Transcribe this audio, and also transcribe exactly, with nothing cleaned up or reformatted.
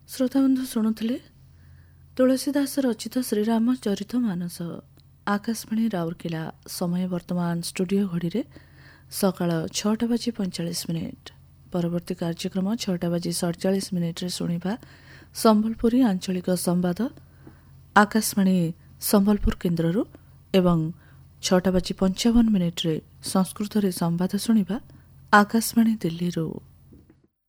ଶ୍ରୋତାବନ୍ଧୁ ଶୁଣୁଥିଲେ ତୁଳସୀ ଦାସ ରଚିତ ଶ୍ରୀରାମ ଚରିତ ମାନସ। ଆକାଶବାଣୀ ରାଉରକେଲା। ସମୟ ବର୍ତ୍ତମାନ ଷ୍ଟୁଡିଓ ଘଡ଼ିରେ ସକାଳ ଛଅଟା ବାଜି ପଇଁଚାଳିଶ ମିନିଟ୍। ପରବର୍ତ୍ତୀ କାର୍ଯ୍ୟକ୍ରମ ଛଅଟା ବାଜି ସଡ଼ଚାଳିଶ ମିନିଟ୍ରେ ଶୁଣିବା ସମ୍ବଲପୁରୀ ଆଞ୍ଚଳିକ ସମ୍ବାଦ ଆକାଶବାଣୀ ସମ୍ବଲପୁର କେନ୍ଦ୍ରରୁ ଏବଂ ଛଅଟା ବାଜି ପଞ୍ଚାବନ ମିନିଟ୍ରେ ସଂସ୍କୃତରେ ସମ୍ବାଦ ଶୁଣିବା ଆକାଶବାଣୀ ଦିଲ୍ଲୀରୁ।